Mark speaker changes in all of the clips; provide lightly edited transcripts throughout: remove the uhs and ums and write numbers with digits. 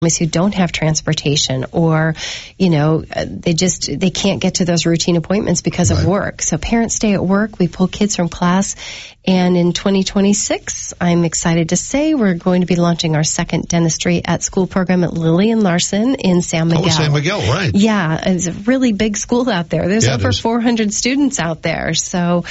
Speaker 1: who don't have transportation, or, they can't get to those routine appointments because of work. So parents stay at work. We pull kids from class. And in 2026, I'm excited to say we're going to be launching our second dentistry at school program at Lilly and Larson in San Miguel.
Speaker 2: Oh, San Miguel, right.
Speaker 1: Yeah, it's a really big school out there. There's over 400 students out there. So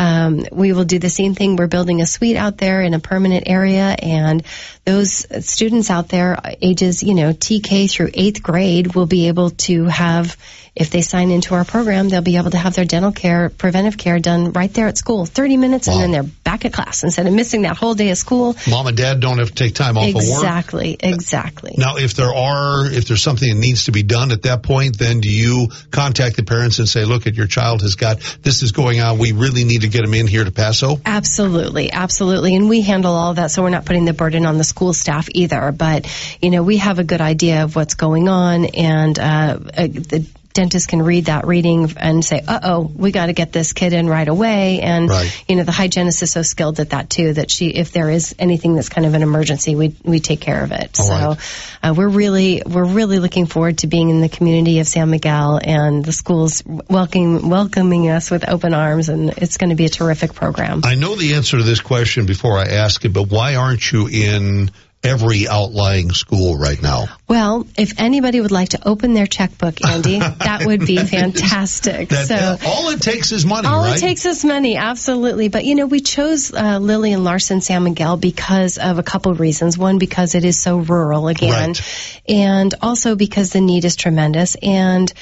Speaker 1: we will do the same thing. We're building a suite out there in a permanent area, and those students out there, ages, TK through 8th grade, will be able to have, if they sign into our program, they'll be able to have their dental care, preventive care done right there at school, 30 minutes, and then they're back at class instead of missing that whole day of school.
Speaker 2: Mom and dad don't have to take time off of work.
Speaker 1: Exactly.
Speaker 2: Now, if there's something that needs to be done at that point, then do you contact the parents and say, look, your child has got, this is going on, we really need to get them in here to Paso? Absolutely.
Speaker 1: And we handle all of that, so we're not putting the burden on the school staff either. But, we have a good idea of what's going on, and the dentist can read that reading and say, we got to get this kid in right away. And, the hygienist is so skilled at that too, that if there is anything that's kind of an emergency, we take care of it. We're really looking forward to being in the community of San Miguel, and the school's welcoming us with open arms, and it's going to be a terrific program.
Speaker 2: I know the answer to this question before I ask it, but why aren't you in every outlying school right now?
Speaker 1: Well, if anybody would like to open their checkbook, Andy, that would be fantastic.
Speaker 2: All it takes is money,
Speaker 1: All it takes is money, absolutely. But, we chose Lilly and Larson San Miguel because of a couple of reasons. One, because it is so rural again, and also because the need is tremendous, and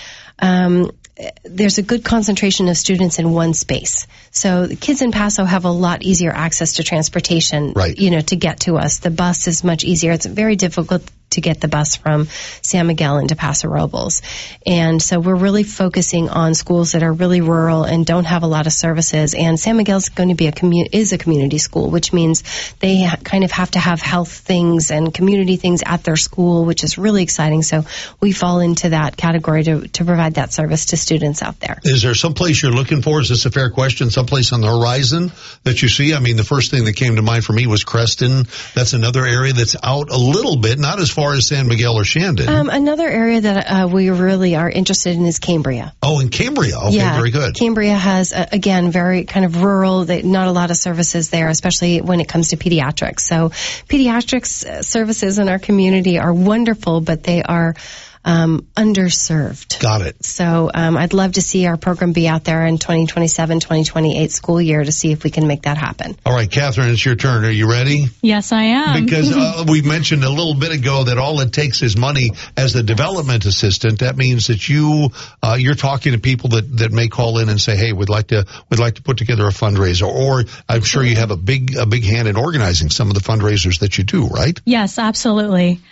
Speaker 1: there's a good concentration of students in one space. So the kids in Paso have a lot easier access to transportation, to get to us. The bus is much easier. It's very difficult to get the bus from San Miguel into Paso Robles. And so we're really focusing on schools that are really rural and don't have a lot of services. And San Miguel is going to be a community school, which means they kind of have to have health things and community things at their school, which is really exciting. So we fall into that category to provide that service to students out there.
Speaker 2: Is there some place you're looking for? Is this a fair question? Someplace on the horizon that you see? I mean, the first thing that came to mind for me was Creston. That's another area that's out a little bit, not as far as San Miguel or Shandon.
Speaker 1: Another area that we really are interested in is Cambria.
Speaker 2: Oh, in Cambria. Okay, very good.
Speaker 1: Cambria has, again, very kind of rural, not a lot of services there, especially when it comes to pediatrics. So pediatrics services in our community are wonderful, but they are underserved.
Speaker 2: Got it.
Speaker 1: So I'd love to see our program be out there in 2027, 2028 school year to see if we can make that happen.
Speaker 2: All right, Catherine, it's your turn. Are you ready?
Speaker 3: Yes, I am.
Speaker 2: Because we mentioned a little bit ago that all it takes is money. As the development assistant, that means that you're talking to people that may call in and say, hey, we'd like to put together a fundraiser, or I'm sure you have a big hand in organizing some of the fundraisers that you do, right?
Speaker 3: Yes, absolutely.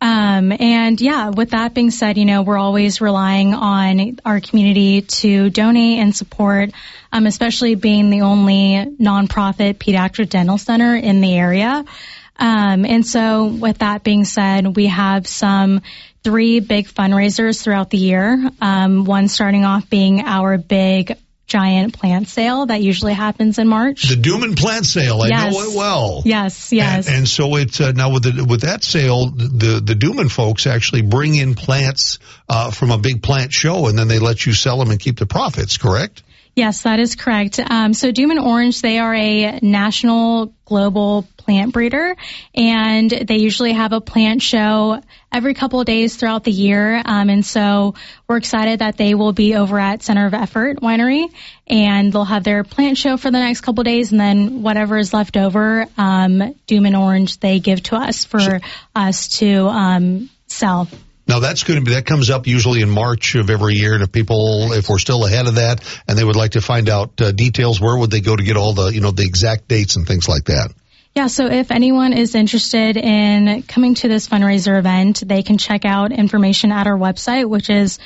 Speaker 3: With that being said, we're always relying on our community to donate and support, especially being the only nonprofit pediatric dental center in the area. And so with that being said, we have 3 big fundraisers throughout the year. One starting off being our big giant plant sale that usually happens in March.
Speaker 2: The Duman plant sale, I know it well.
Speaker 3: Yes.
Speaker 2: And so it's now with that sale, the Duman folks actually bring in plants from a big plant show, and then they let you sell them and keep the profits, correct?
Speaker 3: Yes, that is correct. So Duman Orange, they are a national global plant breeder, and they usually have a plant show every couple of days throughout the year. And so we're excited that they will be over at Center of Effort Winery, and they'll have their plant show for the next couple of days, and then whatever is left over, Duman Orange, they give to us for us to sell.
Speaker 2: Now that comes up usually in March of every year. And if we're still ahead of that and they would like to find out details, where would they go to get all the exact dates and things like that?
Speaker 3: Yeah, so if anyone is interested in coming to this fundraiser event, they can check out information at our website, which is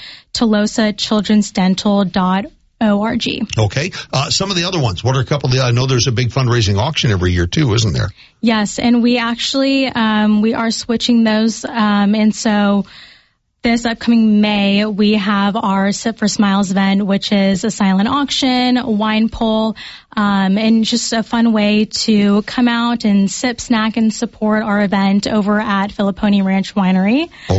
Speaker 3: TolosaChildren'sDental.org.
Speaker 2: Okay. Some of the other ones, what are a couple of I know there's a big fundraising auction every year too, isn't there?
Speaker 3: Yes, and we actually, we are switching those. And so this upcoming May, we have our Sip for Smiles event, which is a silent auction, wine pull, and just a fun way to come out and sip, snack, and support our event over at Filippone Ranch Winery.